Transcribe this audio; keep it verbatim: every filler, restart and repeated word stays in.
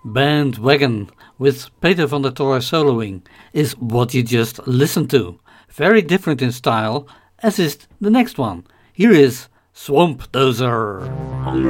Bandwagon with Peter van der Toor soloing is what you just listened to. Very different in style, as is the next one. Here is Swamp Dozer.